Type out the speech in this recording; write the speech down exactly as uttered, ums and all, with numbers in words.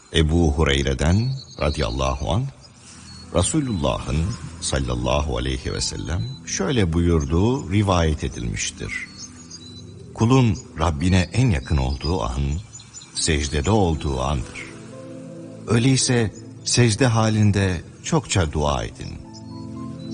Ebu Hureyre'den radıyallahu anh, Resulullah'ın sallallahu aleyhi ve sellem şöyle buyurduğu rivayet edilmiştir. Kulun Rabbine en yakın olduğu an, secdede olduğu andır. Öyleyse secde halinde çokça dua edin.